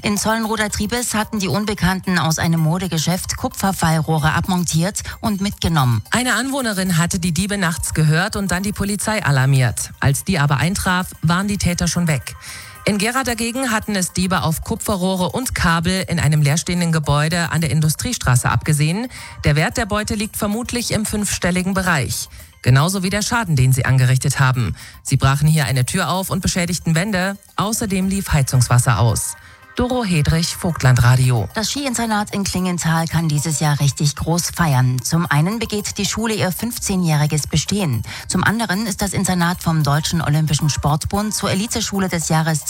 In Zollenroder-Triebes hatten die Unbekannten aus einem Modegeschäft Kupferfallrohre abmontiert und mitgenommen. Eine Anwohnerin hatte die Diebe nachts gehört und dann die Polizei alarmiert. Als die aber eintraf, waren die Täter schon weg. In Gera dagegen hatten es Diebe auf Kupferrohre und Kabel in einem leerstehenden Gebäude an der Industriestraße abgesehen. Der Wert der Beute liegt vermutlich im 5-stelligen Bereich. Genauso wie der Schaden, den sie angerichtet haben. Sie brachen hier eine Tür auf und beschädigten Wände. Außerdem lief Heizungswasser aus. Doro Hedrich, Vogtlandradio. Das Skiinternat in Klingenthal kann dieses Jahr richtig groß feiern. Zum einen begeht die Schule ihr 15-jähriges Bestehen. Zum anderen ist das Internat vom Deutschen Olympischen Sportbund zur Eliteschule des Jahres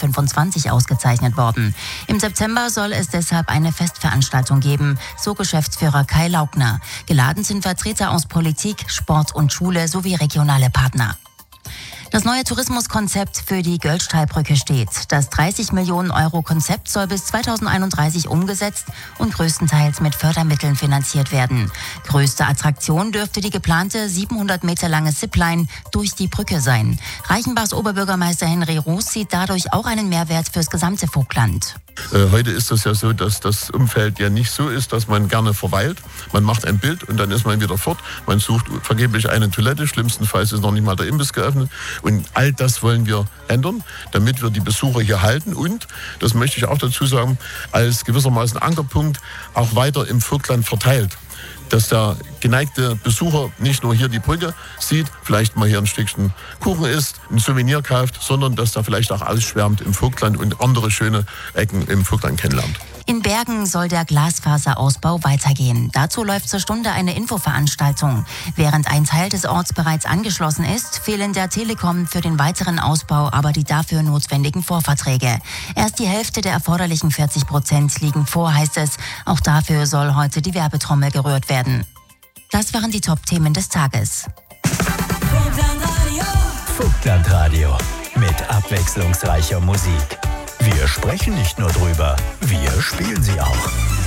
2025 ausgezeichnet worden. Im September soll es deshalb eine Festveranstaltung geben, so Geschäftsführer Kai Laugner. Geladen sind Vertreter aus Politik, Sport und Schule sowie regionale Partner. Das neue Tourismuskonzept für die Göllstallbrücke steht. Das 30 Millionen Euro Konzept soll bis 2031 umgesetzt und größtenteils mit Fördermitteln finanziert werden. Größte Attraktion dürfte die geplante 700 Meter lange Zipline durch die Brücke sein. Reichenbachs Oberbürgermeister Henry Roos sieht dadurch auch einen Mehrwert fürs gesamte Vogtland. Heute ist es ja so, dass das Umfeld ja nicht so ist, dass man gerne verweilt. Man macht ein Bild und dann ist man wieder fort. Man sucht vergeblich eine Toilette. Schlimmstenfalls ist noch nicht mal der Imbiss geöffnet. Und all das wollen wir ändern, damit wir die Besucher hier halten. Und, das möchte ich auch dazu sagen, als gewissermaßen Ankerpunkt auch weiter im Vogtland verteilt. Dass der geneigte Besucher nicht nur hier die Brücke sieht, vielleicht mal hier ein Stückchen Kuchen isst, ein Souvenir kauft, sondern dass er vielleicht auch ausschwärmt im Vogtland und andere schöne Ecken im Vogtland kennenlernt. In Bergen soll der Glasfaserausbau weitergehen. Dazu läuft zur Stunde eine Infoveranstaltung. Während ein Teil des Orts bereits angeschlossen ist, fehlen der Telekom für den weiteren Ausbau aber die dafür notwendigen Vorverträge. Erst die Hälfte der erforderlichen 40% liegen vor, heißt es. Auch dafür soll heute die Werbetrommel gerührt werden. Das waren die Top-Themen des Tages. Vogtlandradio mit abwechslungsreicher Musik. Wir sprechen nicht nur drüber, wir spielen sie auch.